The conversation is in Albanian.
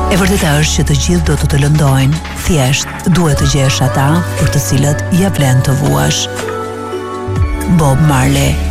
E vërteta është që të gjithë do të lëndojnë, thjesht duhet të gjesh ata për të cilët ja vlen të vuash. Bob Marley.